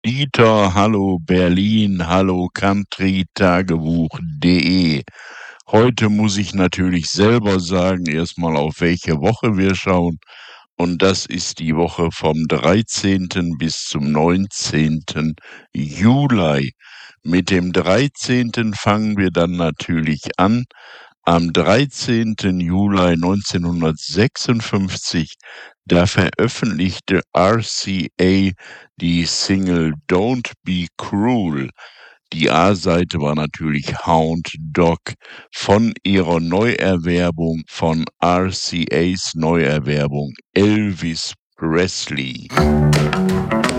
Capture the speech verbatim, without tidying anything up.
Dieter, hallo Berlin, hallo countrytagebuch.de. Heute muss ich natürlich selber sagen, erstmal auf welche Woche wir schauen. Und das ist die Woche vom dreizehnten bis zum neunzehnten Juli. Mit dem dreizehnten fangen wir dann natürlich an. Am dreizehnten Juli neunzehnhundertsechsundfünfzig, da veröffentlichte R C A die Single Don't Be Cruel. Die A-Seite war natürlich Hound Dog von ihrer Neuerwerbung, von R C As Neuerwerbung Elvis Presley.